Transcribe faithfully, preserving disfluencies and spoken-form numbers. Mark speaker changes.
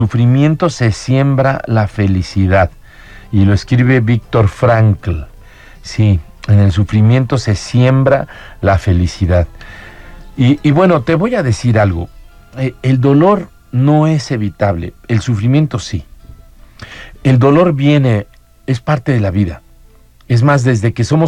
Speaker 1: sufrimiento se siembra la felicidad. Y lo escribe Víctor Frankl. Sí, en el sufrimiento se siembra la felicidad. Y, y bueno, te voy a decir algo. Eh, el dolor no es evitable, el sufrimiento sí. El dolor viene, es parte de la vida. Es más, desde que somos